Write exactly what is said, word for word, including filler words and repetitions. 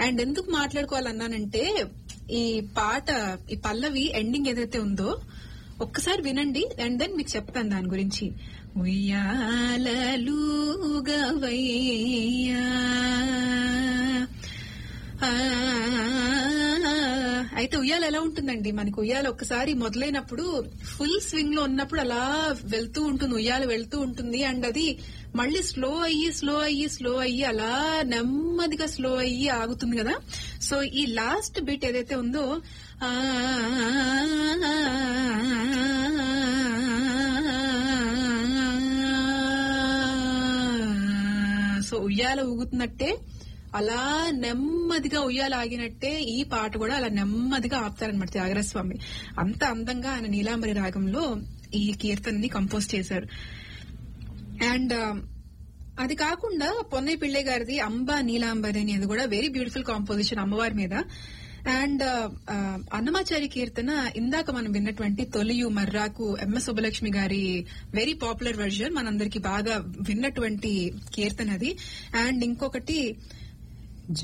And ఎందుకు మాట్లాడుకోవాలన్నానంటే ఈ పాట ఈ పల్లవి ఎండింగ్ ఏదైతే ఉందో ఒక్కసారి వినండి అండ్ దెన్ మీకు చెప్తాను దాని గురించి. ఉయ్యాలలుగవయ్యా అయితే ఉయ్యాల ఎలా ఉంటుందండి, మనకి ఉయ్యాల ఒక్కసారి మొదలైనప్పుడు ఫుల్ స్వింగ్ లో ఉన్నప్పుడు అలా వెళ్తూ ఉంటుంది, ఉయ్యాల వెళ్తూ ఉంటుంది. అండ్ అది మళ్ళీ స్లో అయ్యి స్లో అయ్యి స్లో అయ్యి అలా నెమ్మదిగా స్లో అయ్యి ఆగుతుంది కదా. సో ఈ లాస్ట్ బిట్ ఏదైతే ఉందో సో ఉయ్యాల ఊగుతున్నట్టే అలా నెమ్మదిగా ఉయ్యాల ఆగినట్టే ఈ పాట కూడా అలా నెమ్మదిగా ఆపుతారనమాట త్యాగరాజస్వామి. అంత అందంగా ఆయన నీలాంబరి రాగంలో ఈ కీర్తనని కంపోజ్ చేశారు. అండ్ అది కాకుండా పొన్నయ్య పిళ్ళై గారిది అంబా నీలాంబరి అనేది కూడా వెరీ బ్యూటిఫుల్ కాంపోజిషన్ అమ్మవారి మీద. అండ్ అన్నమాచారి కీర్తన ఇందాక మనం విన్నటువంటి తొలియు మర్రాకు ఎంఎస్ సుబ్బలక్ష్మి గారి వెరీ పాపులర్ వర్జన్, మనందరికి బాగా విన్నటువంటి కీర్తన అది. అండ్ ఇంకొకటి